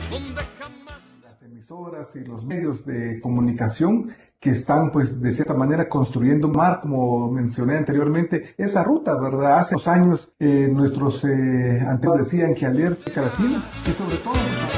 Las emisoras y los medios de comunicación que están, pues, de cierta manera construyendo mar, como mencioné anteriormente, esa ruta, ¿verdad? Hace unos años nuestros antepasados decían que América Latina y sobre todo